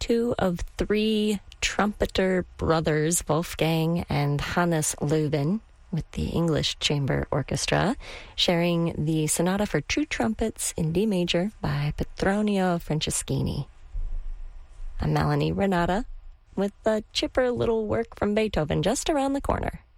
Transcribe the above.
two of three trumpeter brothers, Wolfgang and Hannes Löwen, with the English Chamber Orchestra, sharing the Sonata for Two Trumpets in D major by Petronio Franceschini. I'm Melanie Renata with a chipper little work from Beethoven just around the corner.